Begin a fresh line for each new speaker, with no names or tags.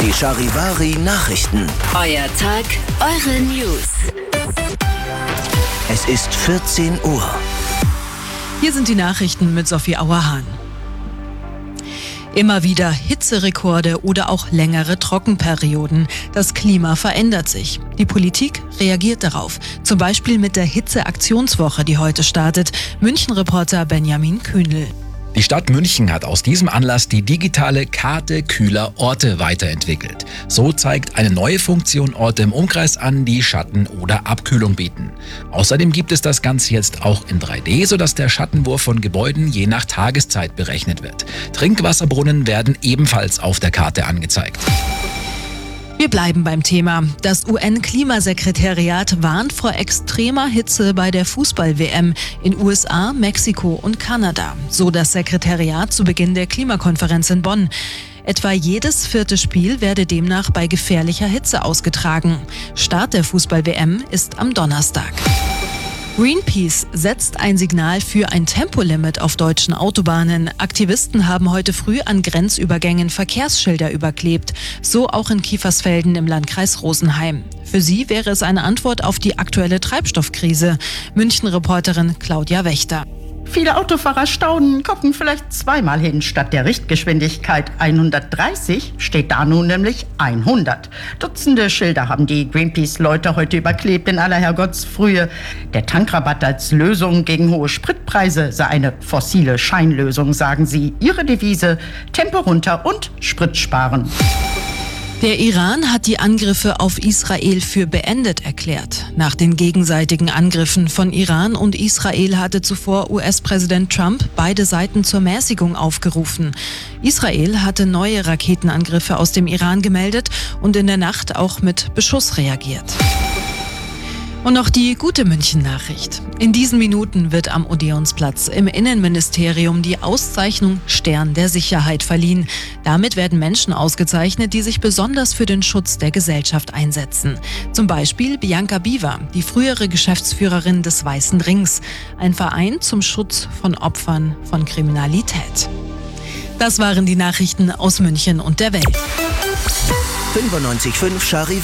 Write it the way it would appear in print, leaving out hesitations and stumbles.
Die Charivari Nachrichten.
Euer Tag, eure News.
Es ist 14 Uhr.
Hier sind die Nachrichten mit Sophie Auerhahn. Immer wieder Hitzerekorde oder auch längere Trockenperioden. Das Klima verändert sich. Die Politik reagiert darauf. Zum Beispiel mit der Hitzeaktionswoche, die heute startet. München-Reporter Benjamin Kühnl.
Die Stadt München hat aus diesem Anlass die digitale Karte kühler Orte weiterentwickelt. So zeigt eine neue Funktion Orte im Umkreis an, die Schatten oder Abkühlung bieten. Außerdem gibt es das Ganze jetzt auch in 3D, sodass der Schattenwurf von Gebäuden je nach Tageszeit berechnet wird. Trinkwasserbrunnen werden ebenfalls auf der Karte angezeigt.
Wir bleiben beim Thema. Das UN-Klimasekretariat warnt vor extremer Hitze bei der Fußball-WM in USA, Mexiko und Kanada. So das Sekretariat zu Beginn der Klimakonferenz in Bonn. Etwa jedes 4. Spiel werde demnach bei gefährlicher Hitze ausgetragen. Start der Fußball-WM ist am Donnerstag. Greenpeace setzt ein Signal für ein Tempolimit auf deutschen Autobahnen. Aktivisten haben heute früh an Grenzübergängen Verkehrsschilder überklebt, so auch in Kiefersfelden im Landkreis Rosenheim. Für sie wäre es eine Antwort auf die aktuelle Treibstoffkrise. München-Reporterin Claudia Wächter.
Viele Autofahrer staunen, gucken vielleicht zweimal hin. Statt der Richtgeschwindigkeit 130 steht da nun nämlich 100. Dutzende Schilder haben die Greenpeace-Leute heute überklebt in aller Herrgottsfrühe. Der Tankrabatt als Lösung gegen hohe Spritpreise sei eine fossile Scheinlösung, sagen sie. Ihre Devise: Tempo runter und Sprit sparen.
Der Iran hat die Angriffe auf Israel für beendet erklärt. Nach den gegenseitigen Angriffen von Iran und Israel hatte zuvor US-Präsident Trump beide Seiten zur Mäßigung aufgerufen. Israel hatte neue Raketenangriffe aus dem Iran gemeldet und in der Nacht auch mit Beschuss reagiert. Und noch die gute München-Nachricht. In diesen Minuten wird am Odeonsplatz im Innenministerium die Auszeichnung Stern der Sicherheit verliehen. Damit werden Menschen ausgezeichnet, die sich besonders für den Schutz der Gesellschaft einsetzen. Zum Beispiel Bianca Biver, die frühere Geschäftsführerin des Weißen Rings, ein Verein zum Schutz von Opfern von Kriminalität. Das waren die Nachrichten aus München und der Welt.
95.5 Charivari.